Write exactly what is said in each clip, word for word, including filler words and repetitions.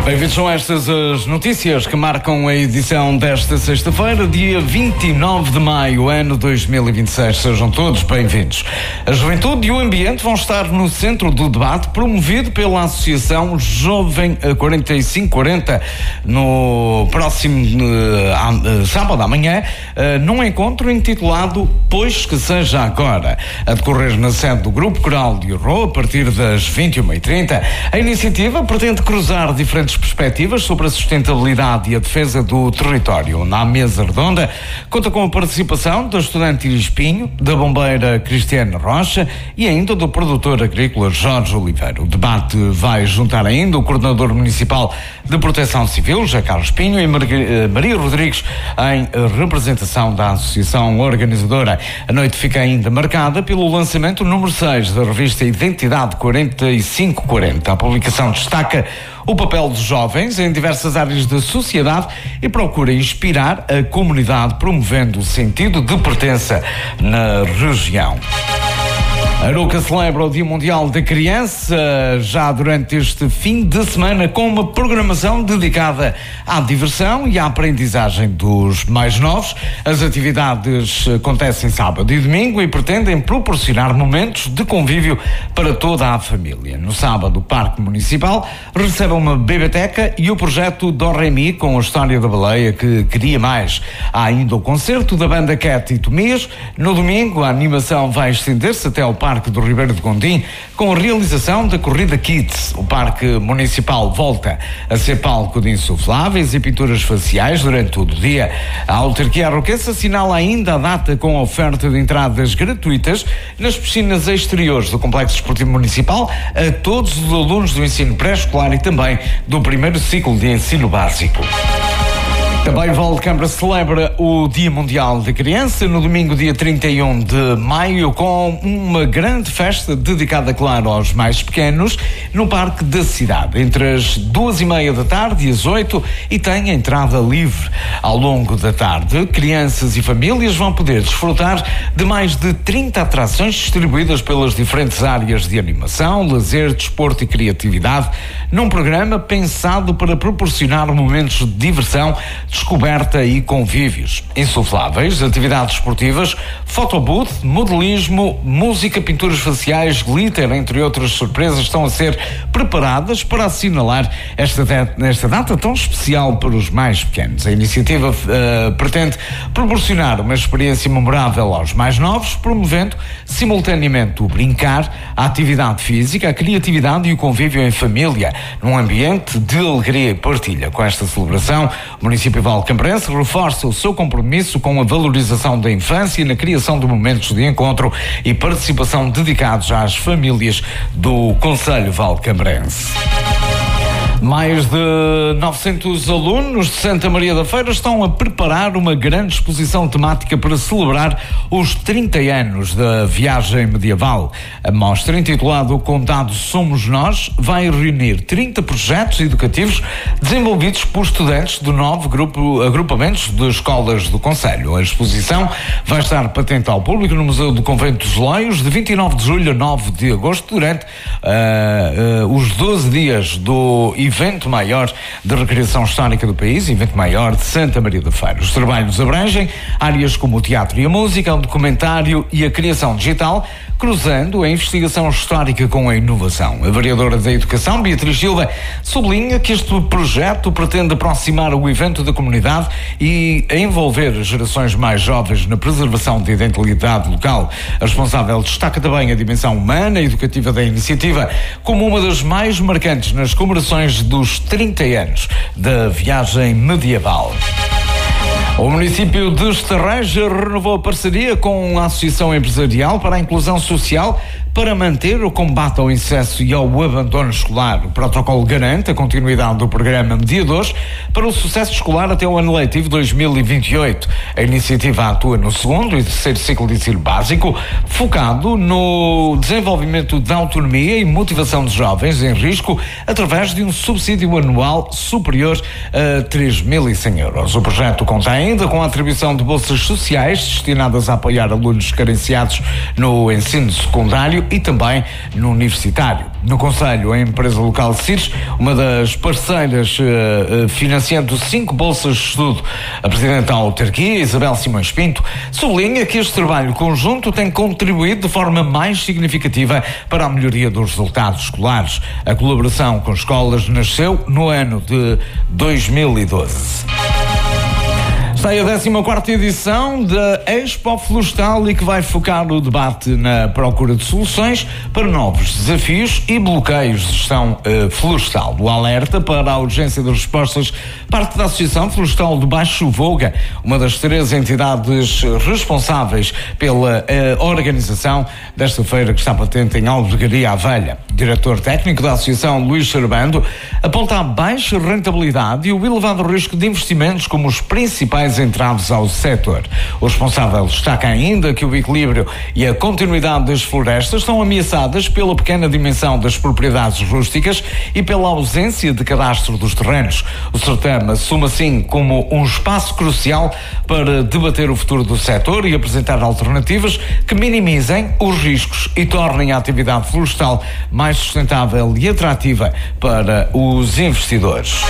Bem-vindos, são estas as notícias que marcam a edição desta sexta-feira, dia vinte e nove de maio, ano dois mil e vinte e seis. Sejam todos bem-vindos. A juventude e o ambiente vão estar no centro do debate promovido pela Associação Jovem quarenta e cinco quarenta no próximo uh, uh, sábado, amanhã, uh, num encontro intitulado Pois que Seja Agora, a decorrer na sede do Grupo Coral de Horror, a partir das vinte e uma e trinta. A iniciativa pretende cruzar diferentes perspectivas sobre a sustentabilidade e a defesa do território. Na mesa redonda, conta com a participação da estudante Espinho, da bombeira Cristiane Rocha e ainda do produtor agrícola Jorge Oliveira. O debate vai juntar ainda o coordenador municipal de Proteção Civil, José Carlos Espinho, e Maria Rodrigues, em representação da associação organizadora. A noite fica ainda marcada pelo lançamento número seis da revista Identidade quarenta e cinco quarenta. A publicação destaca o papel dos jovens em diversas áreas da sociedade e procura inspirar a comunidade, promovendo o sentido de pertença na região. A Arouca celebra o Dia Mundial da Criança já durante este fim de semana com uma programação dedicada à diversão e à aprendizagem dos mais novos. As atividades acontecem sábado e domingo e pretendem proporcionar momentos de convívio para toda a família. No sábado, o Parque Municipal recebe uma biblioteca e o projeto Do Re Mi com a história da baleia que queria mais. Há ainda o concerto da banda Cat e Tomias. No domingo, a animação vai estender-se até ao Parque Parque do Ribeiro de Gondim, com a realização da Corrida Kids. O Parque Municipal volta a ser palco de insufláveis e pinturas faciais durante todo o dia. A autarquia arroquense assinala ainda a data com a oferta de entradas gratuitas nas piscinas exteriores do Complexo Esportivo Municipal a todos os alunos do ensino pré-escolar e também do primeiro ciclo de ensino básico. Também o Valdecambra celebra o Dia Mundial da Criança no domingo, dia trinta e um de maio, com uma grande festa dedicada, claro, aos mais pequenos, no Parque da Cidade, entre as duas e meia da tarde e as oito, e tem entrada livre. Ao longo da tarde, crianças e famílias vão poder desfrutar de mais de trinta atrações distribuídas pelas diferentes áreas de animação, lazer, desporto e criatividade, num programa pensado para proporcionar momentos de diversão, descoberta e convívios. Insufláveis, atividades esportivas, fotobooth, modelismo, música, pinturas faciais, glitter, entre outras surpresas, estão a ser preparadas para assinalar esta, esta data tão especial para os mais pequenos. A iniciativa uh, pretende proporcionar uma experiência memorável aos mais novos, promovendo simultaneamente o brincar, a atividade física, a criatividade e o convívio em família, num ambiente de alegria e partilha. Com esta celebração, o município valcambrense reforça o seu compromisso com a valorização da infância e na criação de momentos de encontro e participação dedicados às famílias do concelho valcambrense. Mais de novecentos alunos de Santa Maria da Feira estão a preparar uma grande exposição temática para celebrar os trinta anos da viagem medieval. A mostra, intitulada O Condado Somos Nós, vai reunir trinta projetos educativos desenvolvidos por estudantes de nove grupo, agrupamentos de escolas do concelho. A exposição vai estar patente ao público no Museu do Convento dos Loios de vinte e nove de julho a nove de agosto, durante uh, uh, os doze dias do evento maior de recreação histórica do país, evento maior de Santa Maria da Feira. Os trabalhos abrangem áreas como o teatro e a música, o documentário e a criação digital, cruzando a investigação histórica com a inovação. A vereadora da Educação, Beatriz Silva, sublinha que este projeto pretende aproximar o evento da comunidade e envolver as gerações mais jovens na preservação da identidade local. A responsável destaca também a dimensão humana e educativa da iniciativa como uma das mais marcantes nas comemorações dos trinta anos da viagem medieval. O município de Estarreja renovou a parceria com a Associação Empresarial para a Inclusão Social para manter o combate ao incesso e ao abandono escolar. O protocolo garante a continuidade do programa Mediadores para o sucesso escolar até o ano letivo dois mil e vinte e oito. A iniciativa atua no segundo e terceiro ciclo de ensino básico, focado no desenvolvimento da autonomia e motivação de jovens em risco através de um subsídio anual superior a três mil e cem euros. O projeto conta ainda com a atribuição de bolsas sociais destinadas a apoiar alunos carenciados no ensino secundário Maio e também no Universitário. No Conselho, a empresa local Cires, uma das parceiras uh, uh, financiando cinco bolsas de estudo. A Presidente da Autarquia, Isabel Simões Pinto, sublinha que este trabalho conjunto tem contribuído de forma mais significativa para a melhoria dos resultados escolares. A colaboração com escolas nasceu no ano de dois mil e doze. Está aí a décima quarta edição da Expo Florestal e que vai focar o debate na procura de soluções para novos desafios e bloqueios de gestão uh, florestal. O alerta para a urgência das respostas parte da Associação Florestal do Baixo Voga, uma das três entidades responsáveis pela uh, organização desta feira que está patente em Albergaria à Velha. O diretor técnico da Associação, Luís Sarbando, aponta a baixa rentabilidade e o elevado risco de investimentos como os principais entraves ao setor. O responsável destaca ainda que o equilíbrio e a continuidade das florestas estão ameaçadas pela pequena dimensão das propriedades rústicas e pela ausência de cadastro dos terrenos. O certame assume assim como um espaço crucial para debater o futuro do setor e apresentar alternativas que minimizem os riscos e tornem a atividade florestal mais sustentável e atrativa para os investidores.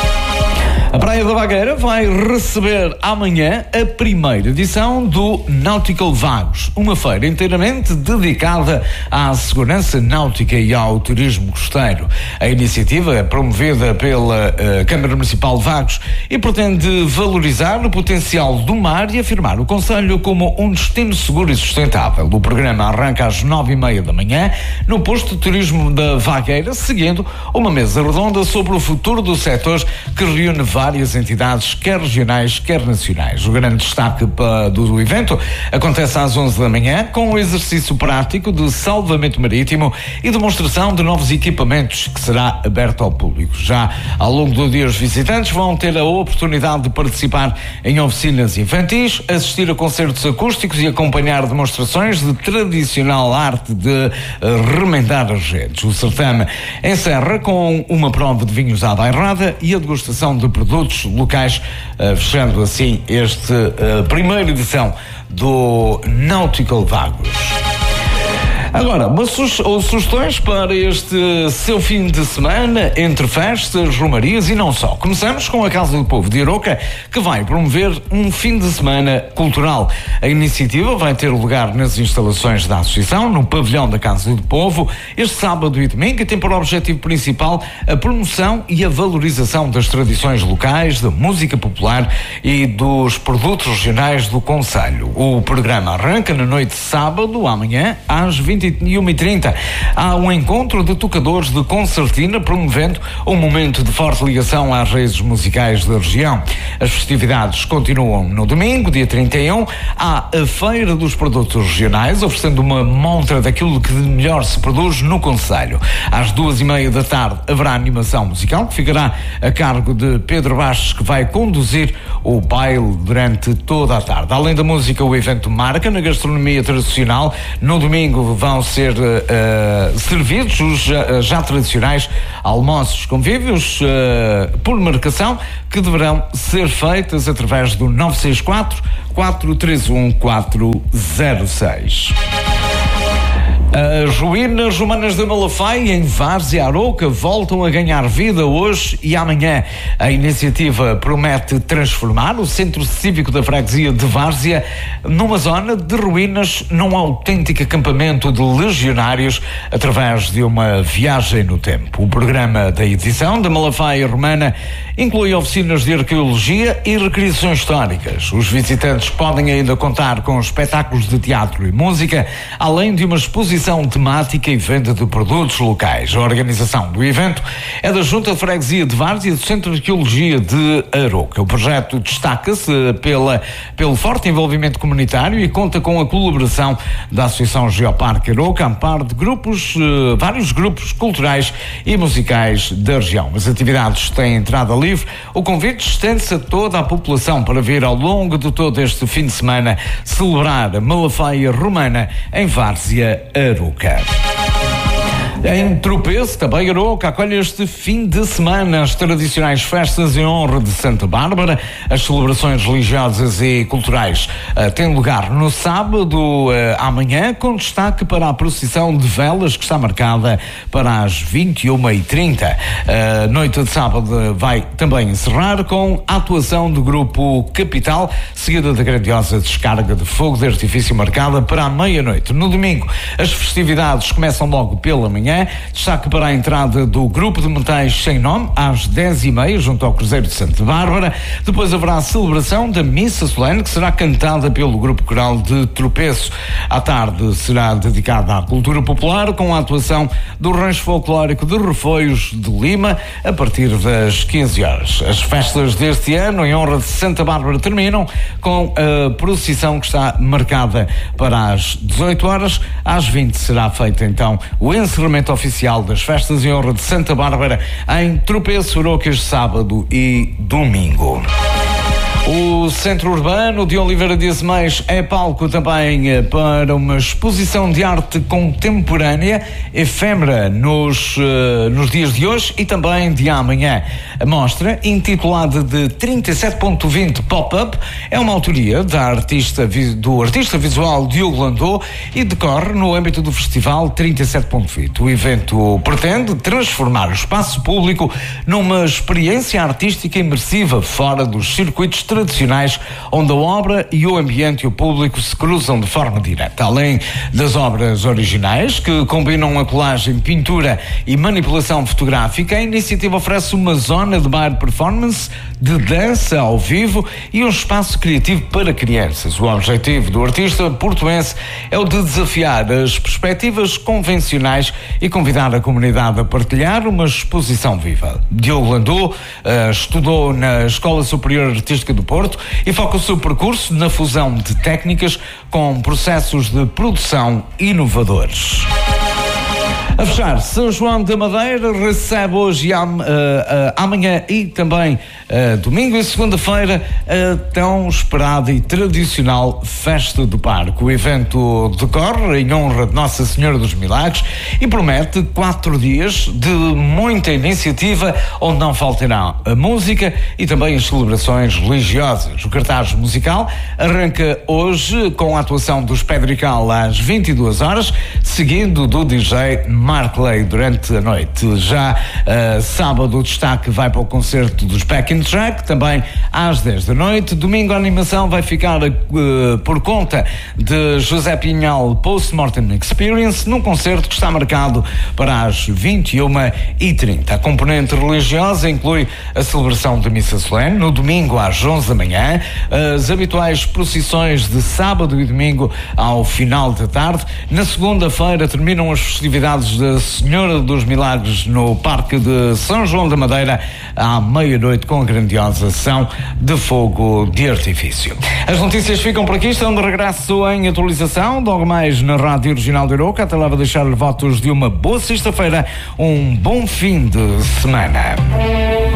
A Praia da Vagueira vai receber amanhã a primeira edição do Nautical Vagos, uma feira inteiramente dedicada à segurança náutica e ao turismo costeiro. A iniciativa é promovida pela uh, Câmara Municipal de Vagos e pretende valorizar o potencial do mar e afirmar o concelho como um destino seguro e sustentável. O programa arranca às nove e meia da manhã no posto de turismo da Vagueira, seguindo uma mesa redonda sobre o futuro do setor que reúne várias entidades, quer regionais, quer nacionais. O grande destaque do evento acontece às onze da manhã, com um exercício prático de salvamento marítimo e demonstração de novos equipamentos que será aberto ao público. Já ao longo do dia, os visitantes vão ter a oportunidade de participar em oficinas infantis, assistir a concertos acústicos e acompanhar demonstrações de tradicional arte de remendar as redes. O certame encerra com uma prova de vinhos à bairrada e a degustação de produtos locais, uh, fechando assim este uh, primeira edição do Nautical Vagos. Agora, umas sugestões para este seu fim de semana entre festas, romarias e não só. Começamos com a Casa do Povo de Aroca, que vai promover um fim de semana cultural. A iniciativa vai ter lugar nas instalações da Associação, no pavilhão da Casa do Povo, este sábado e domingo, e tem por objetivo principal a promoção e a valorização das tradições locais, da música popular e dos produtos regionais do concelho. O programa arranca na noite de sábado, amanhã, às vinte e uma e trinta. Há um encontro de tocadores de concertina promovendo um momento de forte ligação às raízes musicais da região. As festividades continuam no domingo, dia trinta e um. Há a Feira dos Produtos Regionais, oferecendo uma montra daquilo que de melhor se produz no concelho. Às duas e meia da tarde haverá animação musical que ficará a cargo de Pedro Bastos, que vai conduzir o baile durante toda a tarde. Além da música, o evento marca na gastronomia tradicional. No domingo vão ser uh, servidos os já, já tradicionais almoços convívios uh, por marcação, que deverão ser feitas através do nove seis quatro, quatro três um, quatro zero seis. As ruínas romanas de Malafaia, em Várzea Aroca, voltam a ganhar vida hoje e amanhã. A iniciativa promete transformar o Centro Cívico da Freguesia de Várzea numa zona de ruínas, num autêntico acampamento de legionários, através de uma viagem no tempo. O programa da edição da Malafaia Romana inclui oficinas de arqueologia e recriações históricas. Os visitantes podem ainda contar com espetáculos de teatro e música, além de uma exposição temática e venda de produtos locais. A organização do evento é da Junta de Freguesia de Várzea e do Centro de Arqueologia de Aroca. O projeto destaca-se pela, pelo forte envolvimento comunitário e conta com a colaboração da Associação Geoparque Aroca, a par de grupos, uh, vários grupos culturais e musicais da região. As atividades têm entrada livre. O convite estende-se a toda a população para vir ao longo de todo este fim de semana celebrar a Malafaia Romana em Várzea Aroca. Em Tropeço, também Aroca, acolhe este fim de semana as tradicionais festas em honra de Santa Bárbara. As celebrações religiosas e culturais uh, têm lugar no sábado, uh, amanhã, com destaque para a procissão de velas que está marcada para as vinte e uma e trinta. A uh, noite de sábado vai também encerrar com a atuação do grupo Capital, seguida da grandiosa descarga de fogo de artifício marcada para a meia-noite. No domingo, as festividades começam logo pela manhã. Destaque para a entrada do grupo de metais sem nome às dez e meia junto ao Cruzeiro de Santa Bárbara. Depois haverá a celebração da missa solene, que será cantada pelo grupo coral de Tropeço. À tarde será dedicada à cultura popular, com a atuação do rancho folclórico de Refoios de Lima a partir das quinze horas. As festas deste ano em honra de Santa Bárbara terminam com a procissão que está marcada para as dezoito horas. Às vinte será feito então o encerramento oficial das festas em honra de Santa Bárbara em Tropeço, Urocas, sábado e domingo. O Centro Urbano de Oliveira de Azeméis é palco também para uma exposição de arte contemporânea efêmera nos, uh, nos dias de hoje e também de amanhã. A mostra, intitulada de trinta e sete ponto vinte Pop-Up, é uma autoria da artista, do artista visual Diogo Landau e decorre no âmbito do Festival trinta e sete ponto vinte. O evento pretende transformar o espaço público numa experiência artística imersiva fora dos circuitos tradicionais, onde a obra e o ambiente e o público se cruzam de forma direta. Além das obras originais, que combinam a colagem, pintura e manipulação fotográfica, a iniciativa oferece uma zona de bar performance, de dança ao vivo e um espaço criativo para crianças. O objetivo do artista portuense é o de desafiar as perspectivas convencionais e convidar a comunidade a partilhar uma exposição viva. Diogo Landau uh, estudou na Escola Superior Artística do Porto e foca o seu percurso na fusão de técnicas com processos de produção inovadores. A fechar, São João da Madeira recebe hoje, am, uh, uh, amanhã e também uh, domingo e segunda-feira a tão esperada e tradicional Festa do Parque. O evento decorre em honra de Nossa Senhora dos Milagres e promete quatro dias de muita iniciativa, onde não faltará a música e também as celebrações religiosas. O cartaz musical arranca hoje com a atuação dos Pedrical às vinte e duas horas, seguindo do D J Mark Ley durante a noite. Já uh, sábado o destaque vai para o concerto dos Back in Track, também às dez da noite. Domingo a animação vai ficar uh, por conta de José Pinhal Post-Mortem Experience, num concerto que está marcado para as vinte e uma e trinta. A componente religiosa inclui a celebração da missa solene no domingo às onze da manhã, as habituais procissões de sábado e domingo ao final da tarde. Na segunda-feira terminam as festividades da Senhora dos Milagres no Parque de São João da Madeira à meia-noite, com a grandiosa ação de fogo de artifício. As notícias ficam por aqui, estão de regresso em atualização, logo mais na Rádio Regional de Aroca. Até lá, vou deixar votos de uma boa sexta-feira, um bom fim de semana.